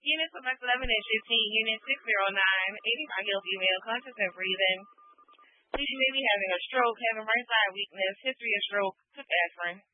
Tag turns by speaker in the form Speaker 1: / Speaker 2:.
Speaker 1: Unit select 11 and 15, Unit 609, 85-year-old female, conscious and breathing. Please, you may be having a stroke, having right side weakness, history of stroke, took aspirin.